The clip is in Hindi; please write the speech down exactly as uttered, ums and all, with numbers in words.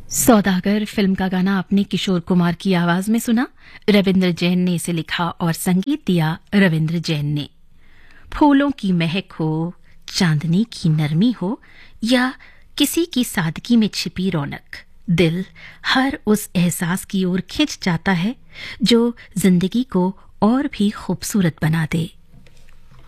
सौदागर फिल्म का गाना आपने किशोर कुमार की आवाज में सुना। रविंद्र जैन ने इसे लिखा और संगीत दिया रविंद्र जैन ने। फूलों की महक हो, चांदनी की नरमी हो या किसी की सादगी में छिपी रौनक, दिल हर उस एहसास की ओर खिंच जाता है जो जिंदगी को और भी खूबसूरत बना दे।